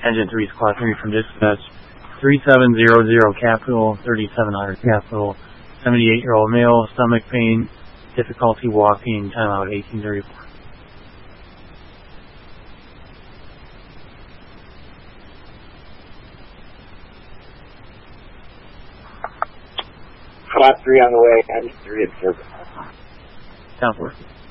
Engine 3 Squad 3 from dispatch. 3700 capital, 3700 capital. 78-year-old male, stomach pain, difficulty walking, timeout 1834. Squad 3 on the way, Engine 3 at service. Sounds working.